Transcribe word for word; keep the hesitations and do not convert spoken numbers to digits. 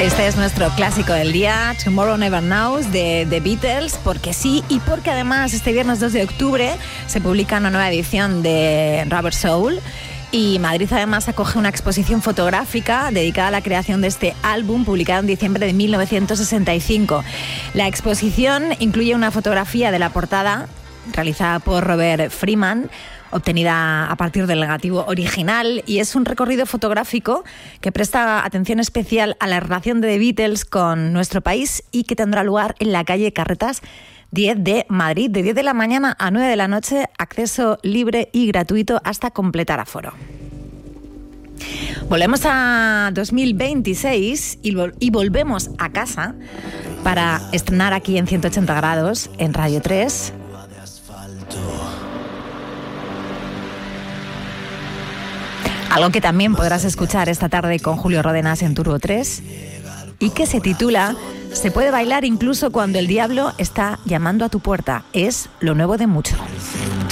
Este es nuestro clásico del día, Tomorrow Never Knows, de The Beatles, porque sí y porque además este viernes dos de octubre se publica una nueva edición de Rubber Soul y Madrid además acoge una exposición fotográfica dedicada a la creación de este álbum publicado en diciembre de mil novecientos sesenta y cinco. La exposición incluye una fotografía de la portada realizada por Robert Freeman, obtenida a partir del negativo original, y es un recorrido fotográfico que presta atención especial a la relación de The Beatles con nuestro país y que tendrá lugar en la calle Carretas diez de Madrid, de diez de la mañana a nueve de la noche, acceso libre y gratuito hasta completar aforo. Volvemos a dos mil veintiséis y, vol- y volvemos a casa para estrenar aquí en ciento ochenta grados en Radio tres algo que también podrás escuchar esta tarde con Julio Ródenas en Turbo tres y que se titula Se puede bailar incluso cuando el diablo está llamando a tu puerta. Es lo nuevo de Mucho.